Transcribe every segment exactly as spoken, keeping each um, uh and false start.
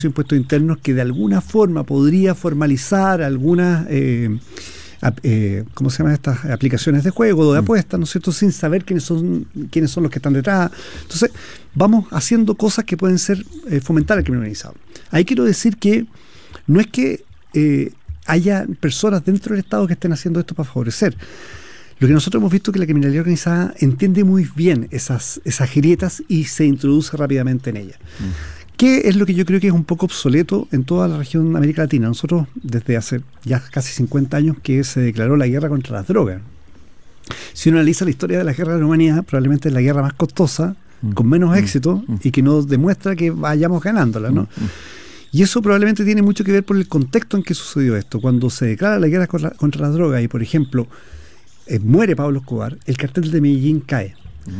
impuestos internos que de alguna forma podría formalizar algunas, eh, eh, ¿cómo se llaman estas aplicaciones de juego o de apuestas, ¿no es cierto?, sin saber quiénes son quiénes son los que están detrás. Entonces, vamos haciendo cosas que pueden ser eh, fomentar el crimen organizado. Ahí quiero decir que no es que eh, haya personas dentro del Estado que estén haciendo esto para favorecer. Lo que nosotros hemos visto es que la criminalidad organizada entiende muy bien esas, esas grietas y se introduce rápidamente en ellas. Mm. ¿Qué es lo que yo creo que es un poco obsoleto en toda la región de América Latina? Nosotros, desde hace ya casi cincuenta años que se declaró la guerra contra las drogas. Si uno analiza la historia de la guerra de la humanidad, probablemente es la guerra más costosa, mm. con menos mm. éxito, mm. y que nos demuestra que vayamos ganándola, ¿no? Mm. Y eso probablemente tiene mucho que ver por el contexto en que sucedió esto. Cuando se declara la guerra contra, contra las drogas y, por ejemplo, eh, muere Pablo Escobar, el cartel de Medellín cae.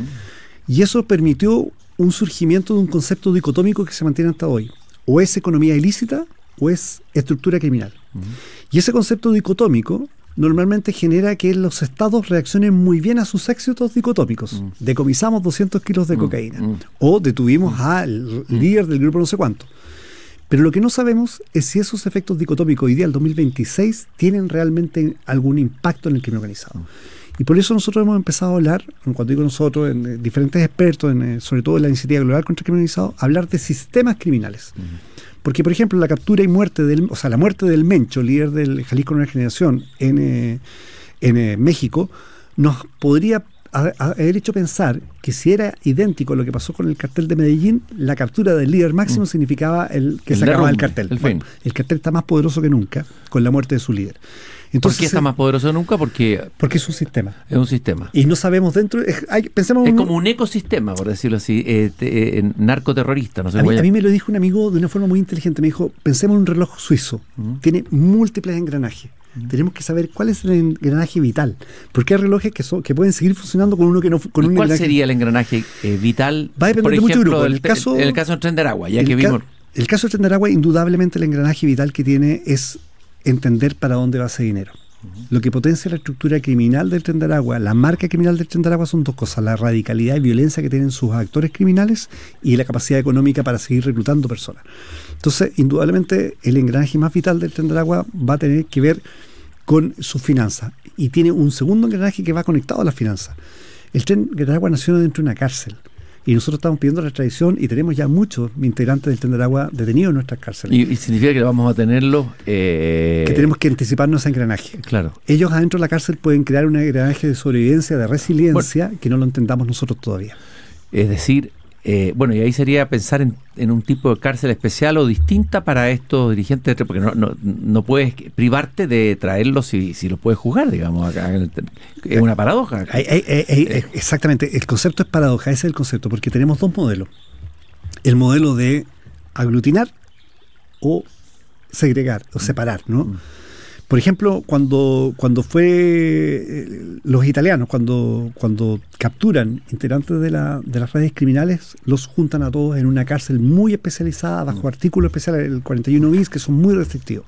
Mm. Y eso permitió un surgimiento de un concepto dicotómico que se mantiene hasta hoy. O es economía ilícita o es estructura criminal. Uh-huh. Y ese concepto dicotómico normalmente genera que los estados reaccionen muy bien a sus éxitos dicotómicos. Uh-huh. Decomisamos doscientos kilos de uh-huh. cocaína. Uh-huh. O detuvimos uh-huh. al líder del grupo no sé cuánto. Pero lo que no sabemos es si esos efectos dicotómicos hoy día, el dos mil veintiséis, tienen realmente algún impacto en el crimen organizado. Uh-huh. Y por eso nosotros hemos empezado a hablar, cuando digo nosotros, en eh, diferentes expertos, en, eh, sobre todo en la Iniciativa Global contra el Crimen Organizado, hablar de sistemas criminales. Uh-huh. Porque, por ejemplo, la captura y muerte del, o sea, la muerte del Mencho, líder del Jalisco Nueva Generación en, eh, en eh, México, nos podría a, a haber hecho pensar que si era idéntico a lo que pasó con el cartel de Medellín, la captura del líder máximo uh-huh. significaba el que el se acababa el cartel. El, bueno, el cartel está más poderoso que nunca con la muerte de su líder. Entonces, ¿por qué está más poderoso que nunca? Porque, porque es un sistema. Es un sistema. Y no sabemos dentro... Es, hay, pensemos es un, como un ecosistema, por decirlo así, eh, te, eh, narcoterrorista. No sé a, mí, a... a mí me lo dijo un amigo de una forma muy inteligente. Me dijo, pensemos en un reloj suizo. Uh-huh. Tiene múltiples engranajes. Uh-huh. Tenemos que saber cuál es el engranaje vital. Porque hay relojes que, son, que pueden seguir funcionando con uno que no... Con un ¿Cuál engranaje? Sería el engranaje eh, vital? Va a depender por ejemplo, de mucho grupo. El, el, caso, el caso del Tren de Aragua, ya que ca- vimos... El caso del Tren de Aragua, indudablemente el engranaje vital que tiene es entender para dónde va ese dinero. Uh-huh. Lo que potencia la estructura criminal del Tren de Aragua, la marca criminal del Tren de Aragua son dos cosas: la radicalidad y violencia que tienen sus actores criminales y la capacidad económica para seguir reclutando personas. Entonces, indudablemente, el engranaje más vital del Tren de Aragua va a tener que ver con sus finanzas, y tiene un segundo engranaje que va conectado a las finanzas. El Tren de Aragua nació dentro de una cárcel. Y nosotros estamos pidiendo la extradición y tenemos ya muchos integrantes del Tren de Aragua detenidos en nuestras cárceles. ¿Y, y significa que vamos a tenerlos? Eh... Que tenemos que anticiparnos a ese engranaje. Claro. Ellos adentro de la cárcel pueden crear un engranaje de sobrevivencia, de resiliencia, bueno, que no lo entendamos nosotros todavía. Es decir, eh, bueno, y ahí sería pensar en, en un tipo de cárcel especial o distinta para estos dirigentes, porque no, no, no puedes privarte de traerlos si, si los puedes juzgar, digamos. Acá es una paradoja. Hay, hay, hay, hay, exactamente, el concepto es paradoja, ese es el concepto, porque tenemos dos modelos. El modelo de aglutinar o segregar, o separar, ¿no? Mm. Por ejemplo, cuando, cuando fue eh, los italianos, cuando, cuando capturan integrantes de, la, de las redes criminales, los juntan a todos en una cárcel muy especializada, bajo artículo especial, el cuarenta y uno bis, que son muy restrictivos.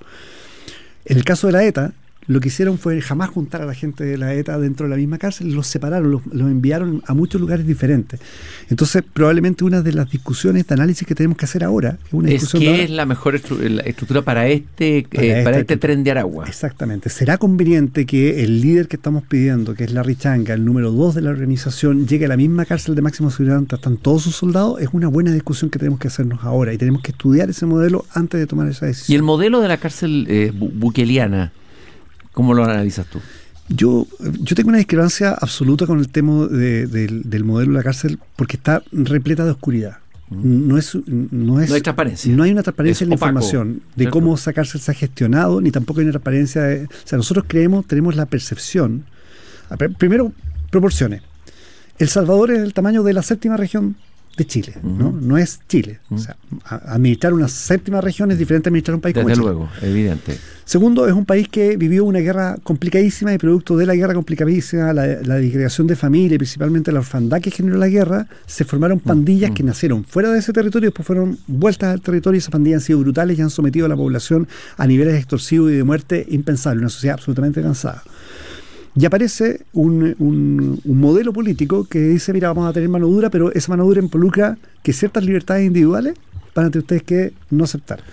En el caso de la ETA, lo que hicieron fue jamás juntar a la gente de la ETA dentro de la misma cárcel, los separaron, los, los enviaron a muchos lugares diferentes. Entonces, probablemente una de las discusiones de análisis que tenemos que hacer ahora es una es discusión ¿qué de, es la mejor estru- la estructura para este para, eh, para este, este Tren de Aragua? Exactamente. ¿Será conveniente que el líder que estamos pidiendo, que es Larry Changa, el número dos de la organización, llegue a la misma cárcel de máxima seguridad donde están todos sus soldados? Es una buena discusión que tenemos que hacernos ahora y tenemos que estudiar ese modelo antes de tomar esa decisión. ¿Y el modelo de la cárcel eh, bu- bukeliana, cómo lo analizas tú? Yo, yo tengo una discrepancia absoluta con el tema de, de, del modelo de la cárcel, porque está repleta de oscuridad. Mm. No es, no es, no hay transparencia. No hay una transparencia es en la opaco, información de ¿cierto? Cómo esa cárcel se ha gestionado, ni tampoco hay una transparencia. De, o sea, nosotros creemos, tenemos la percepción. Primero, proporciones. El Salvador es el tamaño de la séptima región de Chile, uh-huh. ¿no? No es Chile. Uh-huh. O sea, a, administrar una séptima región es diferente a administrar un país Desde como Chile. Desde luego, evidente. Segundo, es un país que vivió una guerra complicadísima y producto de la guerra complicadísima, la, la disgregación de familia y principalmente la orfandad que generó la guerra, se formaron pandillas uh-huh. que nacieron fuera de ese territorio y después fueron vueltas al territorio, y esas pandillas han sido brutales y han sometido a la población a niveles extorsivos y de muerte impensables, una sociedad absolutamente cansada. Y aparece un, un, un modelo político que dice, mira, vamos a tener mano dura, pero esa mano dura involucra que ciertas libertades individuales van a tener ustedes que no aceptar.